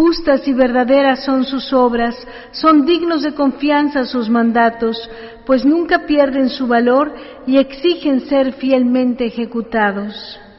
Justas y verdaderas son sus obras, son dignos de confianza sus mandatos, pues nunca pierden su valor y exigen ser fielmente ejecutados.